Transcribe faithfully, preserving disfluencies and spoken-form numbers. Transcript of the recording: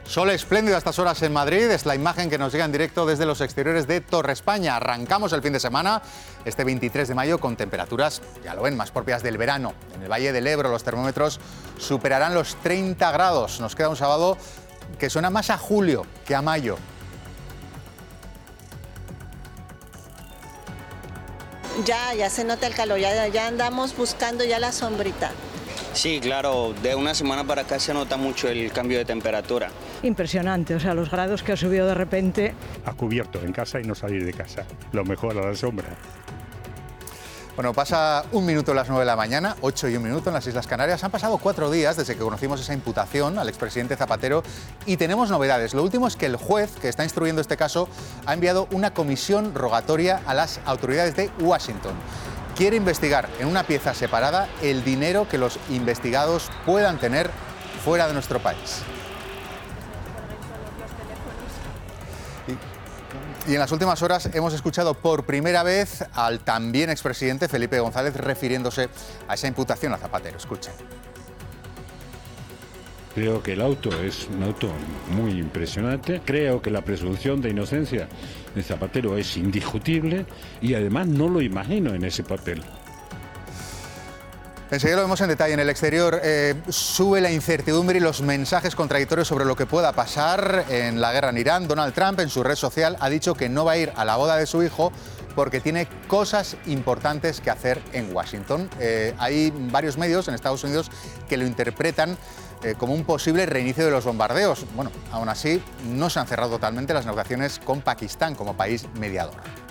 Sol espléndido a estas horas en Madrid, es la imagen que nos llega en directo desde los exteriores de Torre España. Arrancamos el fin de semana, este veintitrés de mayo, con temperaturas, ya lo ven, más propias del verano. En el Valle del Ebro los termómetros superarán los treinta grados. Nos queda un sábado que suena más a julio que a mayo. Ya, ya se nota el calor, ya, ya andamos buscando ya la sombrita. Sí, claro, de una semana para acá se nota mucho el cambio de temperatura. Impresionante, o sea, los grados que ha subido de repente. A cubierto en casa y no salir de casa, lo mejor a la sombra. Bueno, pasa un minuto a las nueve de la mañana, ocho y un minuto en las Islas Canarias. Han pasado cuatro días desde que conocimos esa imputación al expresidente Zapatero y tenemos novedades. Lo último es que el juez que está instruyendo este caso ha enviado una comisión rogatoria a las autoridades de Washington. Quiere investigar en una pieza separada el dinero que los investigados puedan tener fuera de nuestro país. Y en las últimas horas hemos escuchado por primera vez al también expresidente Felipe González refiriéndose a esa imputación a Zapatero. Escuchen. Creo que el auto es un auto muy impresionante. Creo que la presunción de inocencia de Zapatero es indiscutible y además no lo imagino en ese papel. Enseguida lo vemos en detalle. En el exterior eh, sube la incertidumbre y los mensajes contradictorios sobre lo que pueda pasar en la guerra en Irán. Donald Trump en su red social ha dicho que no va a ir a la boda de su hijo porque tiene cosas importantes que hacer en Washington. Eh, hay varios medios en Estados Unidos que lo interpretan eh, como un posible reinicio de los bombardeos. Bueno, aún así no se han cerrado totalmente las negociaciones con Pakistán como país mediador.